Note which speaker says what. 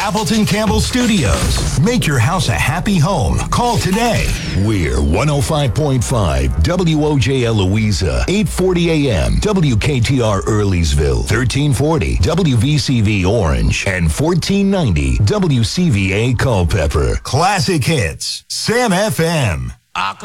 Speaker 1: Appleton Campbell Studios. Make your house a happy home. Call today. We're 105.5 WOJL Louisa, 840 AM, WKTR Earleysville, 1340 WVCV Orange, and 1490 WCVA Culpeper. Classic hits. Sam FM.